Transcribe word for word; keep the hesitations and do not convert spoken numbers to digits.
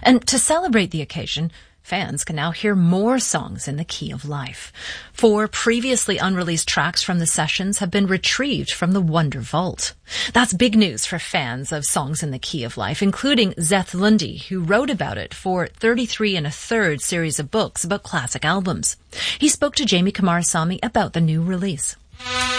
And to celebrate the occasion, fans can now hear more songs in the Key of Life. Four previously unreleased tracks from the sessions have been retrieved from the Wonder Vault. That's big news for fans of Songs in the Key of Life, including Zeth Lundy, who wrote about it for thirty-three and a third series of books about classic albums. He spoke to Jamie Kamarasamy about the new release.